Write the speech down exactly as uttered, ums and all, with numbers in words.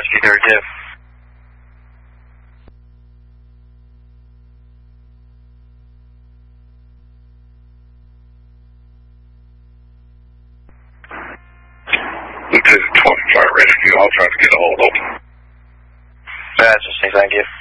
Whiskey thirty-two. This is twenty-five Rescue. I'll try to get a hold of them. That's just thank you.